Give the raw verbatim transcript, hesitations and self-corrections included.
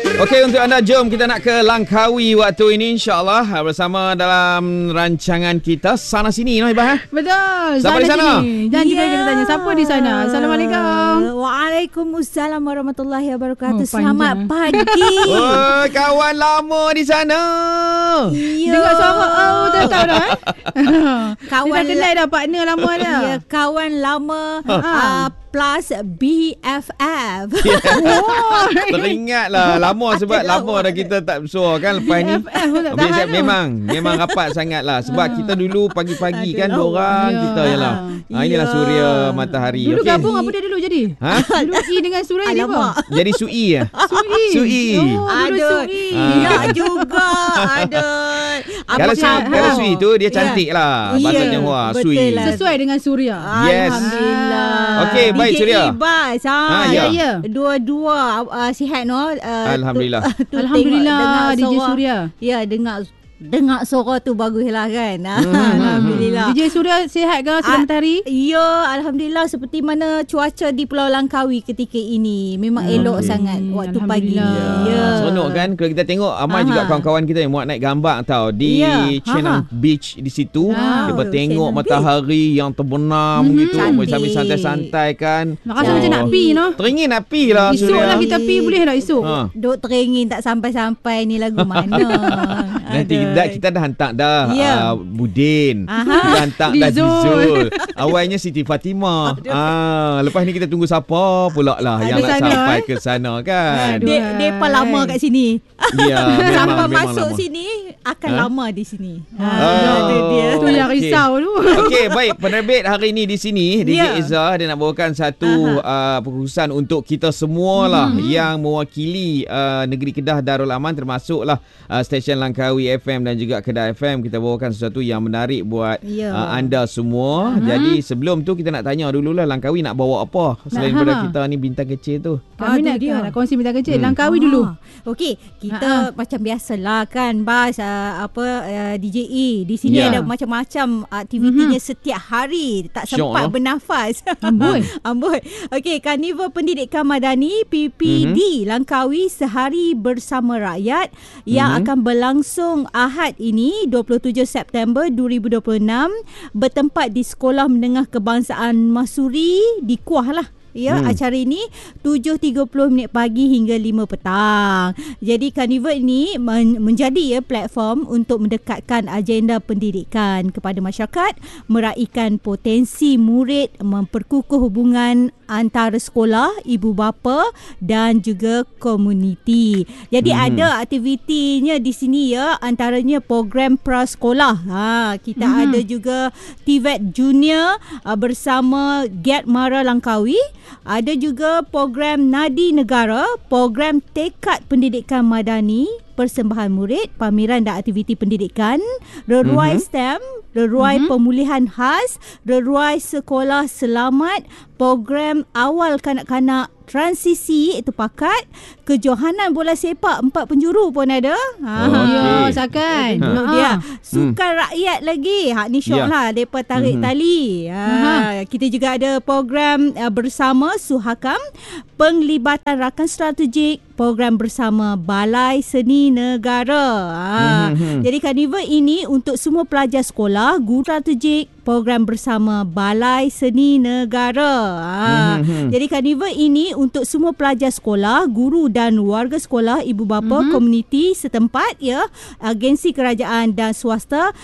Okey, untuk anda jom kita nak ke Langkawi waktu ini insya-Allah bersama dalam rancangan kita Sana Sini, no Ibah. Betul. Siapa di sana? Dan kita yeah. kita tanya siapa di sana. Assalamualaikum. Waalaikumsalam warahmatullahi wabarakatuh. Oh, Selamat pagi. Oh, kawan lama di sana. Ya. Dengar suara oh, tahu dah eh. Kawan kita kenal dah partner lama dah. Ya, kawan lama uh, plus B F F. Yeah. Oh. Teringatlah lama sebab lama dah kita tak bersuara kan lepas ni. B F F tak B F F tahan memang memang rapat sangatlah sebab kita dulu pagi-pagi kan dua orang Ya. kita yalah. Ha, inilah Ya. suria matahari. Dulu Okey. gabung apa dia dulu jadi? Ha? Dulu I dengan Surai ni apa? Alamak. Jadi Sui ya. Sui. Sui. Oh, dulu Aduh. Sui. Ya juga. Aduh. Kalau Sui, ha? kalau Sui tu dia cantik Ya. lah. Ya, Bahasa Johor betul Sui. lah. Sesuai dengan Suria. Yes. Alhamdulillah. Okey, baik, D J Suria. Ibas. Ha, Ha, ya, ya. ya. Dua-dua uh, sihat no. Uh, Alhamdulillah. Tu, tu Alhamdulillah, tengok, D J dengar suara. Suria. Ya, dengar dengar suara tu baguslah kan. Hmm, Alhamdulillah. D J Suria sihat ke Ah, sudah matahari? Ya, Alhamdulillah seperti mana cuaca di Pulau Langkawi ketika ini. Memang Hmm. elok Okey. sangat waktu pagi. Alhamdulillah. Ya. Seronok kan kalau kita tengok Amai Aha. juga kawan-kawan kita yang muat naik gambar tau di Ya. Chenang Aha. Beach di situ. Ah, Kita tengok Chenang matahari yang terbenam Mhm. gitu Cantik. sambil santai-santai kan. Nak rasa macam nak pi no. Teringin nak pi lah Esok Suria. lah kita pi boleh tak esok? Ha. Duk teringin tak sampai-sampai ni lagu mana. Nanti kita, kita dah hantar dah Ya. uh, Budin. Aha. Kita hantar dah Dizul. Dizul. Awalnya Siti Fatimah. Ah, lepas ni kita tunggu siapa pula lah yang Ada nak sana, sampai eh? ke sana kan. Aduh. Dia dia pun lama kat sini. Ya, memang Sampai memang masuk lama. sini akan Ha? lama di sini. Ha, Oh. itu dia. Tu yang Okey. risau tu. Okey, baik. Penerbit hari ini di sini, D J Ya. Izzah, dia nak bawakan satu uh, perkhususan untuk kita semualah Mhm. yang mewakili uh, negeri Kedah Darul Aman, termasuklah uh, stesen Langkawi F M dan juga Kedah F M. Kita bawakan sesuatu yang menarik buat Ya. uh, anda semua. Mhm. Jadi sebelum tu kita nak tanya dululah Langkawi nak bawa apa selain Nah, daripada ha. kita ni bintang kecil tu. Kami Aduh, nak dia. nak kongsi bintang kecil. Hmm. Langkawi dulu. Ah, Okey, kita Ha-ha. macam biasalah kan Bas uh, apa uh, D J E di sini Ya. ada macam-macam aktivitinya setiap hari, tak Syok, sempat no? bernafas. Amboi. Amboi. Okey, Karnival Pendidikan Madani P P D Langkawi Sehari Bersama Rakyat yang Mhm. akan berlangsung Ahad ini dua puluh tujuh September dua ribu dua puluh enam bertempat di Sekolah Menengah Kebangsaan Masuri di Kuah lah. Ya, Hmm. hmm. acara ini tujuh tiga puluh minit pagi hingga lima petang. Jadi karnival ini men- menjadi ya platform untuk mendekatkan agenda pendidikan kepada masyarakat, meraihkan potensi murid, memperkukuh hubungan antara sekolah, ibu bapa dan juga komuniti. Jadi Hmm. ada aktivitinya di sini ya, antaranya program prasekolah. Ha, kita Mhm. ada juga T V E T Junior uh, bersama Get Mara Langkawi. Ada juga program Nadi Negara, program Tekad Pendidikan Madani, persembahan murid, pameran dan aktiviti pendidikan, reruai Mhm. STEM, reruai Mhm. pemulihan khas, reruai sekolah selamat, program awal kanak-kanak transisi itu pakat, kejohanan bola sepak empat penjuru pun ada. Ha. Oh, okey. Ya, sakan. Itu Ha. dia. Sukan rakyat lagi. Hak ni syok Ya. lah. Mereka tarik Mhm. tali. Ha. Kita juga ada program uh, bersama Suhakam. Penglibatan rakan strategik. Program bersama Balai Seni Negara. Ha. Mhm. Jadi karnival ini untuk semua pelajar sekolah, guru strategik, program bersama Balai Seni Negara. Ha. Mhm. Jadi karnival ini untuk semua pelajar sekolah, guru dan warga sekolah, ibu bapa, Mhm. komuniti setempat ya, agensi kerajaan dan swasta